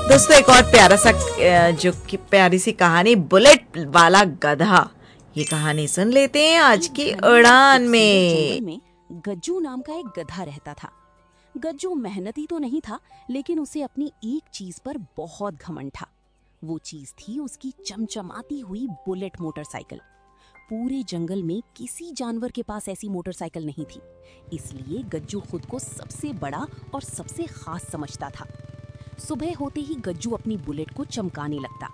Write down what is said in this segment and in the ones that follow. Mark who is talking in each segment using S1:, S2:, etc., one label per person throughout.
S1: दोस्तों एक और प्यारा सा जो कि प्यारी सी कहानी, बुलेट वाला गधा। ये कहानी सुन लेते हैं आज की उड़ान
S2: जंगल
S1: में।
S2: में गज्जू नाम का एक गधा रहता था। गज्जू मेहनती तो नहीं था, लेकिन उसे अपनी एक चीज पर बहुत घमंड था। वो चीज थी उसकी चमचमाती हुई बुलेट मोटरसाइकिल। पूरे जंगल में किसी जानवर के पास ऐसी मोटरसाइकिल नहीं थी, इसलिए गज्जू खुद को सबसे बड़ा और सबसे खास समझता था। सुबह होते ही गज्जू अपनी बुलेट को चमकाने लगता।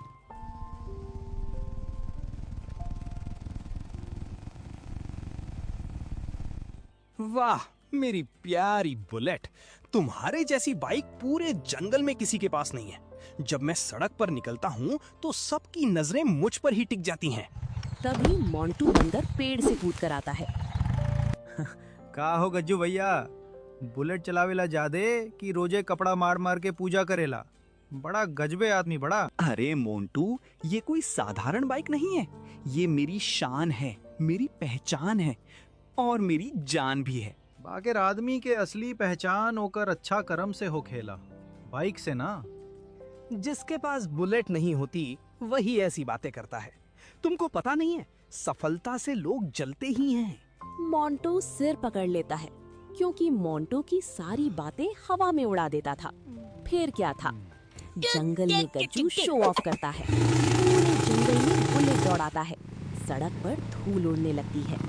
S3: वाह मेरी प्यारी बुलेट, तुम्हारे जैसी बाइक पूरे जंगल में किसी के पास नहीं है। जब मैं सड़क पर निकलता हूँ तो सबकी नजरें मुझ पर ही टिक जाती हैं।
S2: तभी मोंटू बंदर पेड़ से कूद कर आता है।
S4: का हो गज्जू भैया, बुलेट चलावेला जादे कि रोजे कपड़ा मार मार के पूजा करेला? बड़ा गजबे आदमी बड़ा।
S5: अरे मोंटू, ये कोई साधारण बाइक नहीं है। ये मेरी शान है, मेरी पहचान है और मेरी जान भी है।
S4: बाकिर आदमी के असली पहचान होकर अच्छा कर्म से हो खेला, बाइक से ना।
S3: जिसके पास बुलेट नहीं होती वही ऐसी बातें करता है। तुमको पता नहीं है, सफलता से लोग जलते ही हैं।
S2: मोंटू सिर पकड़ लेता है, क्योंकि मोंटू की सारी बातें हवा में उड़ा देता था। फिर क्या था, जंगल में गज्जू शो ऑफ करता है। पूरे जंगल में बुलेट दौड़ाता है, सड़क पर धूल उड़ने लगती है।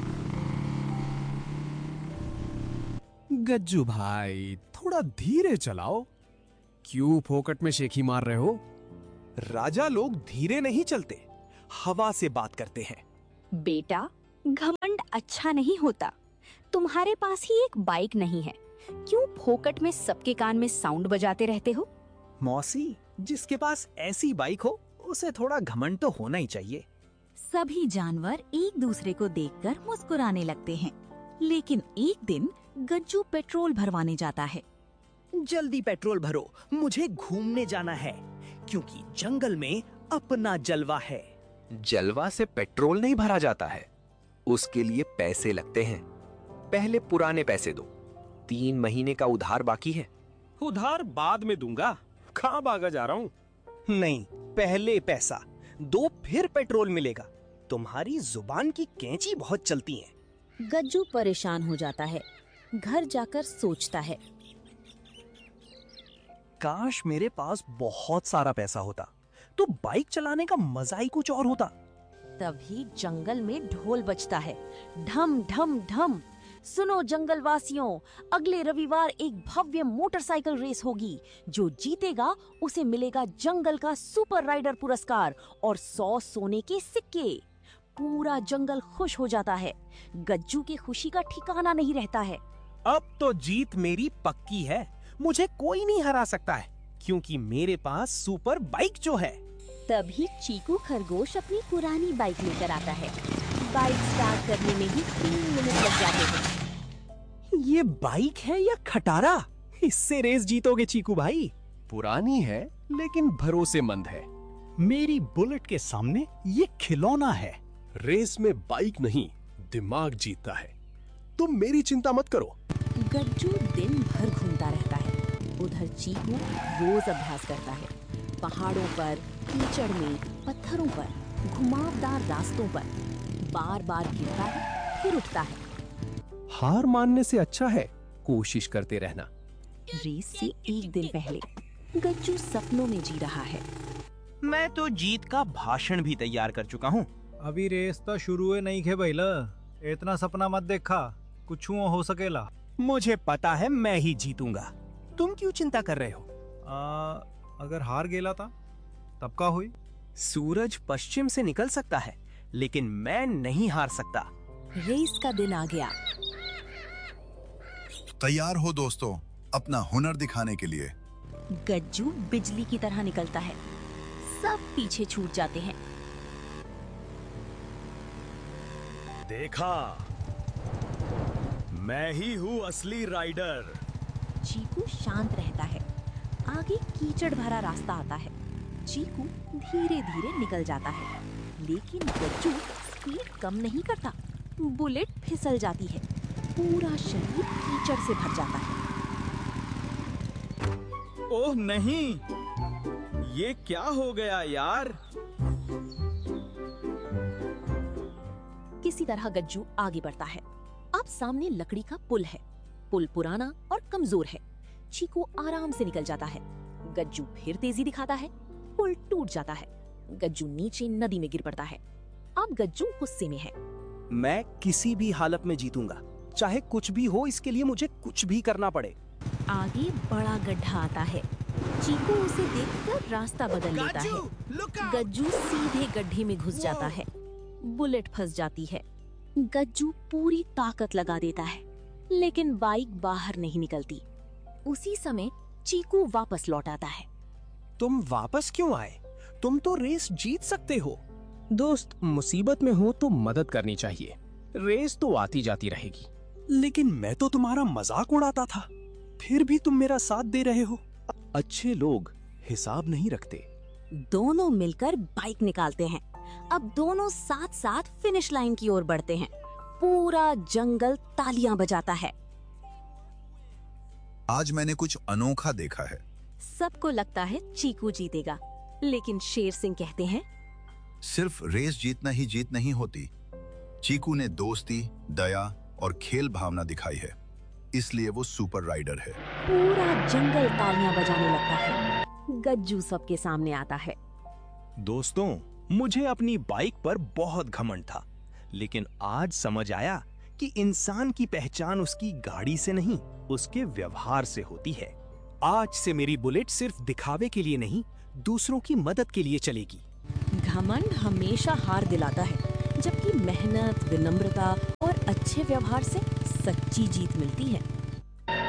S6: गज्जू भाई, थोड़ा धीरे चलाओ। क्यों फोकट में शेखी मार रहे हो?
S3: राजा लोग धीरे नहीं चलते, हवा से बात करते हैं।
S7: बेटा, घमंड अच्छा नहीं होता। तुम्हारे पास ही एक बाइक नहीं है, क्यों फोकट में सबके कान में साउंड बजाते रहते हो?
S3: मौसी, जिसके पास ऐसी बाइक हो उसे थोड़ा घमंड तो होना ही चाहिए।
S8: सभी जानवर एक दूसरे को देखकर मुस्कुराने लगते हैं। लेकिन एक दिन गज्जू पेट्रोल भरवाने जाता है।
S3: जल्दी पेट्रोल भरो, मुझे घूमने जाना है, क्योंकि जंगल में अपना जलवा है।
S9: जलवा से पेट्रोल नहीं भरा जाता है, उसके लिए पैसे लगते हैं। पहले पुराने पैसे दो, 3 महीने का उधार बाकी है।
S3: उधार बाद में दूंगा, कहाँ भागा जा रहा हूँ? नहीं, पहले पैसा दो फिर पेट्रोल मिलेगा। तुम्हारी जुबान की कैंची बहुत चलती है।
S2: गज्जू परेशान हो जाता है, घर जाकर सोचता है।
S3: काश मेरे पास बहुत सारा पैसा होता, तो बाइक चलाने का मजा ही कुछ और होता।
S2: तभी जंगल में ढोल बजता है, ढम ढम ढम। सुनो जंगल वासियों, अगले रविवार एक भव्य मोटरसाइकिल रेस होगी। जो जीतेगा उसे मिलेगा जंगल का सुपर राइडर पुरस्कार और 100 सोने के सिक्के। पूरा जंगल खुश हो जाता है। गज्जू की खुशी का ठिकाना नहीं रहता है।
S3: अब तो जीत मेरी पक्की है, मुझे कोई नहीं हरा सकता है, क्योंकि मेरे पास सुपर बाइक जो है।
S2: तभी चीकू खरगोश अपनी पुरानी बाइक लेकर आता है। बाइक स्टार्ट करने में ही 3 मिनट लग जाते हैं।
S3: ये बाइक है या खटारा? इससे रेस जीतोगे चीकू भाई।
S6: पुरानी है लेकिन भरोसेमंद है।
S10: मेरी बुलेट के सामने ये खिलौना है।
S6: रेस में बाइक नहीं, दिमाग जीतता है। तुम मेरी चिंता मत करो।
S2: गज्जू दिन भर घूमता रहता है। उधर चीकू रोज अभ्यास करता है, पहाड़ों पर, कीचड़ में, पत्थरों पर, घुमावदार रास्तों पर। बार बार गिरता है, फिर उठता है।
S6: हार मानने से अच्छा है कोशिश करते रहना।
S2: रेस से एक दिन पहले गज्जू सपनों में जी रहा है।
S3: मैं तो जीत का भाषण भी तैयार कर चुका हूँ।
S4: अभी रेस तो शुरू नहीं खे भैला, इतना सपना मत देखा, कुछ हो सकेला।
S3: मुझे पता है मैं ही जीतूंगा, तुम क्यों चिंता कर रहे हो?
S4: अगर हार गेला था तब का हुई?
S3: सूरज पश्चिम से निकल सकता है, लेकिन मैं नहीं हार सकता।
S2: रेस का दिन आ गया।
S11: तैयार हो दोस्तों अपना हुनर दिखाने के लिए?
S8: गज्जू बिजली की तरह निकलता है, सब पीछे छूट जाते हैं।
S12: देखा, मैं ही हूँ असली राइडर।
S8: चीकू शांत रहता है। आगे कीचड़ भरा रास्ता आता है। चीकू धीरे धीरे निकल जाता है, लेकिन गज्जू स्पीड कम नहीं करता। बुलेट फिसल जाती है, पूरा शरीर कीचड़ से भर जाता है।
S4: ओह नहीं,
S3: ये क्या हो गया यार?
S2: किसी तरह गज्जू आगे बढ़ता है। अब सामने लकड़ी का पुल है। पुल पुराना और कमजोर है। चीकू आराम से निकल जाता है। गज्जू फिर तेजी दिखाता है। पुल टूट जाता है। गज्जू नीचे नदी में गिर पड़ता है। अब गज्जू गुस्से में है।
S3: मैं किसी भी हालत में जीतूंगा, चाहे कुछ भी हो। इसके लिए मुझे कुछ भी करना पड़े।
S2: आगे बड़ा गड्ढा आता है। चीकू उसे देखकर रास्ता बदल लेता है। गज्जू सीधे गड्ढे में घुस जाता है। बुलेट फंस जाती है। गज्जू पूरी ताकत लगा देता है, लेकिन बाइक बाहर नहीं निकलती। उसी समय चीकू वापस लौट आता है।
S3: तुम वापस क्यों आए? तुम तो रेस जीत सकते हो। दोस्त, मुसीबत में हो तो मदद करनी चाहिए। रेस तो आती जाती रहेगी। लेकिन मैं तो तुम्हारा मजाक उड़ाता था, फिर भी तुम मेरा साथ दे रहे हो। अच्छे लोग हिसाब नहीं रखते।
S2: दोनों मिलकर बाइक निकालते हैं। अब दोनों साथ साथ फिनिश लाइन की ओर बढ़ते हैं। पूरा जंगल तालियां बजाता है।
S11: आज मैंने कुछ अनोखा देखा है।
S2: सबको लगता है चीकू जीतेगा, लेकिन शेर सिंह कहते हैं,
S11: सिर्फ रेस जीतना ही जीत नहीं होती। चीकू ने दोस्ती, दया और खेल भावना दिखाई है, इसलिए वो सुपर राइडर है।
S2: पूरा जंगल तालियां बजाने लगता है। गज्जू सबके सामने आता है।
S3: दोस्तों, मुझे अपनी बाइक पर बहुत घमंड था, लेकिन आज समझ आया कि इंसान की पहचान उसकी गाड़ी से नहीं, उसके व्यवहार से होती है। आज से मेरी बुलेट सिर्फ दिखावे के लिए नहीं, दूसरों की मदद के लिए चलेगी।
S2: घमंड हमेशा हार दिलाता है, जबकि मेहनत, विनम्रता और अच्छे व्यवहार से सच्ची जीत मिलती है।